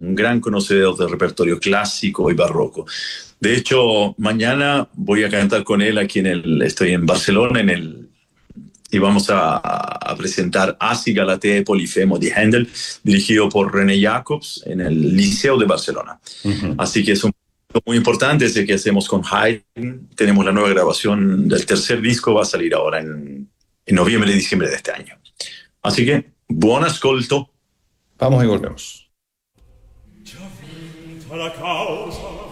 un gran conocedor del repertorio clásico y barroco. De hecho, mañana voy a cantar con él aquí estoy en Barcelona, y vamos a presentar Asi Galatee Polifemo de Händel, dirigido por René Jacobs en el Liceo de Barcelona. Ujú. Así que es un muy importante ese que hacemos con Haydn. Tenemos la nueva grabación del tercer disco, va a salir ahora en noviembre y diciembre de este año. Así que, buon ascolto. Vamos y volvemos. La causa